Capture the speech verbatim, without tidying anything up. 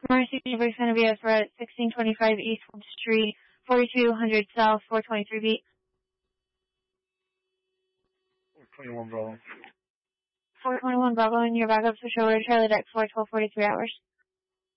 Mercy Neighbors Santa Vias, we're at sixteen twenty-five East Wood Street, forty-two hundred South, four twenty-three beat. four twenty-one Bravo. four twenty-one Bravo, and your backup switch over to Charlie Deck for twelve forty-three hours.